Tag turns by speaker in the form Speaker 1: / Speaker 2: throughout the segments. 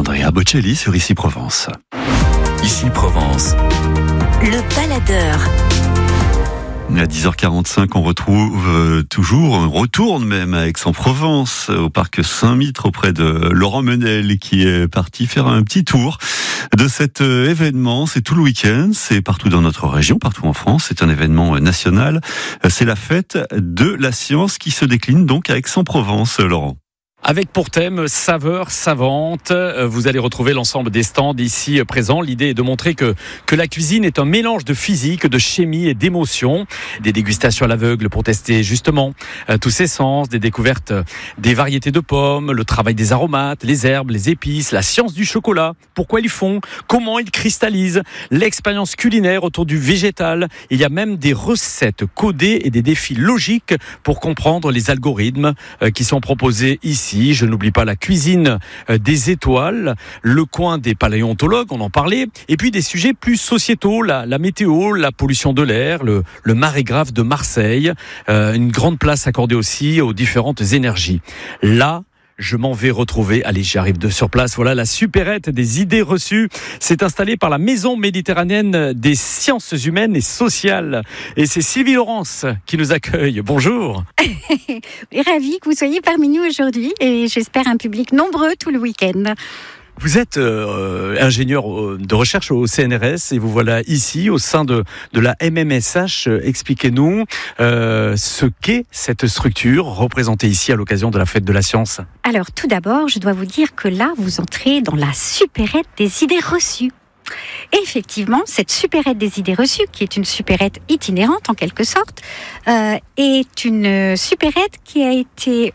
Speaker 1: Andrea Bocelli sur Ici Provence.
Speaker 2: Ici Provence.
Speaker 3: Le baladeur.
Speaker 1: À 10h45, on retourne même à Aix-en-Provence, au parc Saint-Mitre, auprès de Laurent Menel, qui est parti faire un petit tour de cet événement. C'est tout le week-end, c'est partout dans notre région, partout en France. C'est un événement national. C'est la fête de la science qui se décline donc à Aix-en-Provence, Laurent.
Speaker 4: Avec pour thème saveurs savantes, vous allez retrouver l'ensemble des stands ici présents. L'idée est de montrer que la cuisine est un mélange de physique, de chimie et d'émotion. Des dégustations à l'aveugle pour tester justement tous ces sens, des découvertes des variétés de pommes, le travail des aromates, les herbes, les épices, la science du chocolat, pourquoi ils font, comment ils cristallisent, l'expérience culinaire autour du végétal. Il y a même des recettes codées et des défis logiques pour comprendre les algorithmes qui sont proposés ici. Je n'oublie pas la cuisine des étoiles, le coin des paléontologues, on en parlait, et puis des sujets plus sociétaux, la météo, la pollution de l'air, le marégraphe de Marseille, une grande place accordée aussi aux différentes énergies. Là, je m'en vais retrouver, allez, j'y arrive sur place, voilà la supérette des idées reçues. C'est installé par la Maison méditerranéenne des sciences humaines et sociales. Et c'est Sylvie Laurence qui nous accueille. Bonjour.
Speaker 5: Ravie que vous soyez parmi nous aujourd'hui et j'espère un public nombreux tout le week-end.
Speaker 4: Vous êtes ingénieur de recherche au CNRS et vous voilà ici au sein de la MMSH. Expliquez-nous ce qu'est cette structure représentée ici à l'occasion de la fête de la science.
Speaker 5: Alors tout d'abord, je dois vous dire que là, vous entrez dans la supérette des idées reçues. Et effectivement, cette supérette des idées reçues, qui est une supérette itinérante en quelque sorte, est une supérette qui a été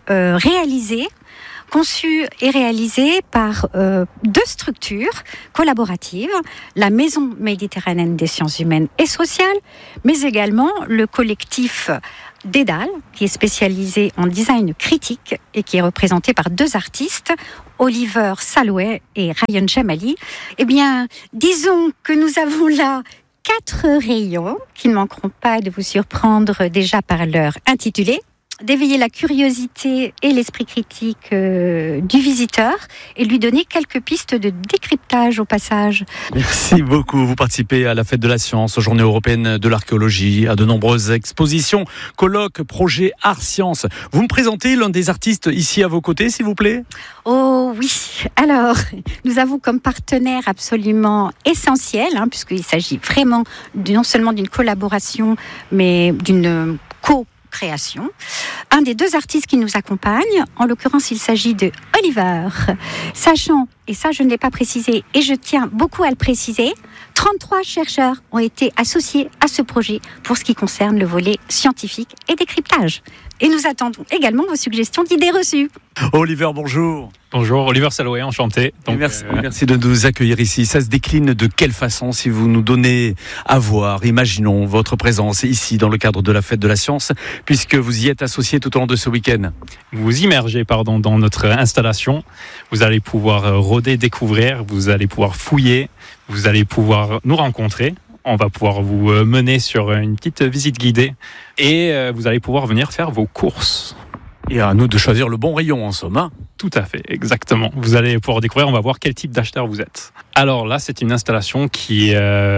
Speaker 5: conçue et réalisée par deux structures collaboratives, la Maison méditerranéenne des sciences humaines et sociales, mais également le collectif Dédale, qui est spécialisé en design critique et qui est représenté par deux artistes, Oliver Salouet et Ryan Jamali. Eh bien, disons que nous avons là 4 rayons qui ne manqueront pas de vous surprendre déjà par leur intitulé, d'éveiller la curiosité et l'esprit critique du visiteur et lui donner quelques pistes de décryptage au passage.
Speaker 4: Merci beaucoup. Vous participez à la fête de la science, aux Journées européennes de l'archéologie, à de nombreuses expositions, colloques, projets, art-science. Vous me présentez l'un des artistes ici à vos côtés, s'il vous plaît ?
Speaker 5: Oh oui. Alors, nous avons comme partenaire absolument essentiel, puisqu'il s'agit vraiment non seulement d'une collaboration, mais d'une co-création. Un des deux artistes qui nous accompagne, en l'occurrence il s'agit de Oliver, sachant, et ça je ne l'ai pas précisé et je tiens beaucoup à le préciser, 33 chercheurs ont été associés à ce projet pour ce qui concerne le volet scientifique et décryptage. Et nous attendons également vos suggestions d'idées reçues.
Speaker 4: Oliver, bonjour.
Speaker 6: Bonjour, Oliver Salouet, enchanté.
Speaker 4: Donc, merci de nous accueillir ici. Ça se décline de quelle façon, si vous nous donnez à voir, imaginons votre présence ici dans le cadre de la fête de la science, puisque vous y êtes associé tout au long de ce week-end.
Speaker 6: Vous immergez dans notre installation. Vous allez pouvoir rôder, découvrir, vous allez pouvoir fouiller, vous allez pouvoir nous rencontrer. On va pouvoir vous mener sur une petite visite guidée et vous allez pouvoir venir faire vos courses.
Speaker 4: Et à nous de choisir le bon rayon en somme.
Speaker 6: Tout à fait, exactement. Vous allez pouvoir découvrir, on va voir quel type d'acheteur vous êtes. Alors là, c'est une installation qui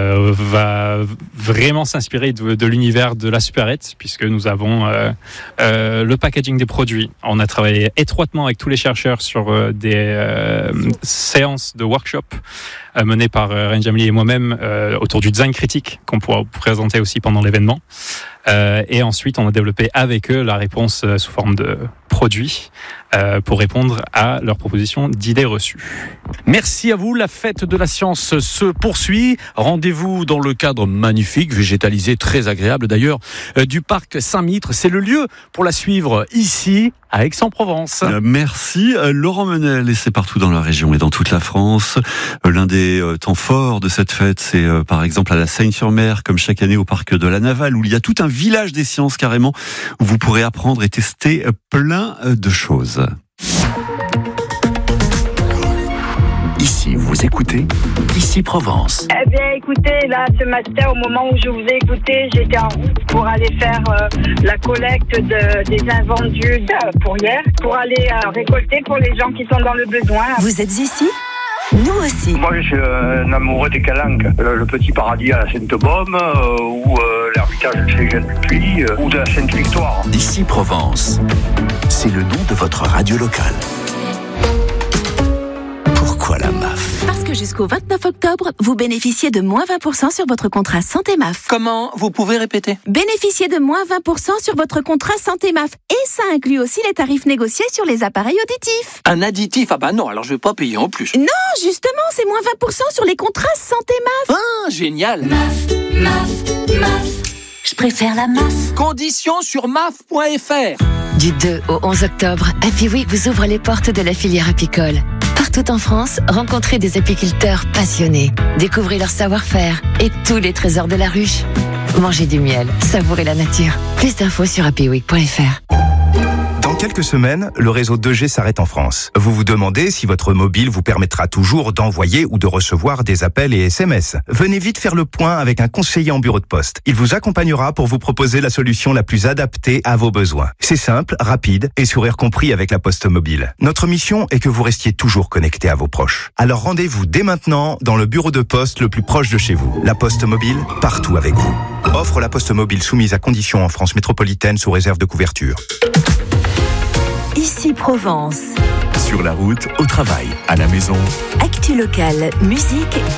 Speaker 6: va vraiment s'inspirer de l'univers de la supérette, puisque nous avons le packaging des produits. On a travaillé étroitement avec tous les chercheurs sur des séances de workshop menées par Ryan Jamali et moi-même autour du design critique, qu'on pourra vous présenter aussi pendant l'événement. Et ensuite, on a développé avec eux la réponse sous forme de produits pour répondre à leurs propositions d'idées reçues.
Speaker 4: Merci à vous. La fête de la science se poursuit. Rendez-vous dans le cadre magnifique, végétalisé, très agréable d'ailleurs, du parc Saint-Mitre. C'est le lieu pour la suivre ici, à Aix-en-Provence.
Speaker 1: Merci Laurent Menel, et c'est partout dans la région et dans toute la France. L'un des temps forts de cette fête, c'est par exemple à la Seigne-sur-Mer, comme chaque année au parc de la Navale, où il y a tout un village des sciences carrément, où vous pourrez apprendre et tester plein de choses.
Speaker 2: Ici, vous écoutez Ici Provence.
Speaker 7: Eh bien, écoutez, là, ce matin, au moment où je vous ai écouté, j'étais en route pour aller faire la collecte des invendus pour hier, pour aller récolter pour les gens qui sont dans le besoin.
Speaker 3: Vous êtes ici ? Nous aussi.
Speaker 8: Moi, je suis un amoureux des calanques. Le Petit Paradis à la Sainte-Baume, ou l'Ermitage de Saint-Jean-du-Puy, ou de la Sainte-Victoire.
Speaker 2: Ici Provence, c'est le nom de votre radio locale. Pourquoi la MAF?
Speaker 3: Parce que jusqu'au 29 octobre, vous bénéficiez de moins 20% sur votre contrat Santé MAF.
Speaker 9: Comment? Vous pouvez répéter?
Speaker 3: Bénéficiez de moins 20% sur votre contrat Santé MAF. Et ça inclut aussi les tarifs négociés sur les appareils auditifs.
Speaker 9: Un additif? Ah bah non, alors je vais pas payer en plus.
Speaker 3: Non, justement, c'est moins 20% sur les contrats Santé MAF.
Speaker 9: Ah, génial.
Speaker 3: MAF. Je préfère la MAF.
Speaker 9: Conditions sur maf.fr.
Speaker 10: Du 2 au 11 octobre, Happy Week vous ouvre les portes de la filière apicole. Partout en France, rencontrez des apiculteurs passionnés. Découvrez leur savoir-faire et tous les trésors de la ruche. Mangez du miel, savourez la nature. Plus d'infos sur happyweek.fr.
Speaker 11: Dans quelques semaines, le réseau 2G s'arrête en France. Vous vous demandez si votre mobile vous permettra toujours d'envoyer ou de recevoir des appels et SMS. Venez vite faire le point avec un conseiller en bureau de poste. Il vous accompagnera pour vous proposer la solution la plus adaptée à vos besoins. C'est simple, rapide et sourire compris avec la Poste Mobile. Notre mission est que vous restiez toujours connecté à vos proches. Alors rendez-vous dès maintenant dans le bureau de poste le plus proche de chez vous. La Poste Mobile, partout avec vous. Offre la Poste Mobile soumise à conditions en France métropolitaine sous réserve de couverture.
Speaker 3: Ici Provence.
Speaker 2: Sur la route, au travail, à la maison.
Speaker 3: Actu locale, musique